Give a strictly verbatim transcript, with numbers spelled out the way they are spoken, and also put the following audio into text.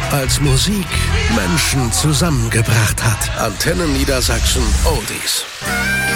als Musik Menschen zusammengebracht hat. Antenne Niedersachsen Oldies.